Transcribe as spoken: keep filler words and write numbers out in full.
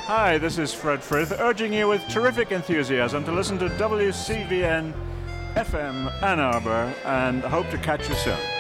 Hi, this is Fred Frith, urging you with terrific enthusiasm to listen to W C V N F M Ann Arbor, and hope to catch you soon.